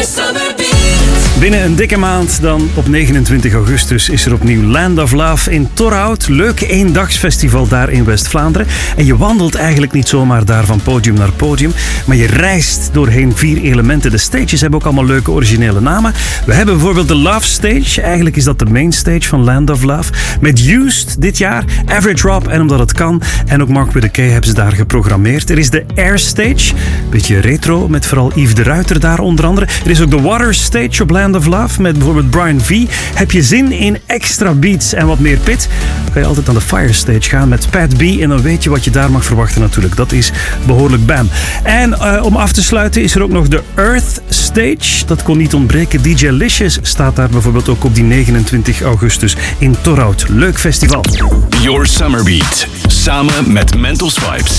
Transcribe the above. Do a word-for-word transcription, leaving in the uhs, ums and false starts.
Binnen een dikke maand dan, op negenentwintig augustus, is er opnieuw Land of Love in Torhout. Leuk eendagsfestival daar in West-Vlaanderen. En je wandelt eigenlijk niet zomaar daar van podium naar podium, maar je reist doorheen vier elementen. De stages hebben ook allemaal leuke originele namen. We hebben bijvoorbeeld de Love Stage. Eigenlijk is dat de main stage van Land of Love. Met Used dit jaar, Average Rob en Omdat Het Kan. En ook Mark with a K hebben ze daar geprogrammeerd. Er is de Air Stage, beetje retro, met vooral Yves de Ruiter daar onder andere. Er is ook de Water Stage op Land of Love met bijvoorbeeld Brian V. Heb je zin in extra beats en wat meer pit? Dan kan je altijd naar de Fire Stage gaan met Pat B. En dan weet je wat je daar mag verwachten natuurlijk. Dat is behoorlijk bam. En uh, om af te sluiten is er ook nog de Earth Stage. Dat kon niet ontbreken. D J Licious staat daar bijvoorbeeld ook op die negenentwintig augustus in Torhout. Leuk festival. Your Summer Beat. Samen met Mentos Vibes.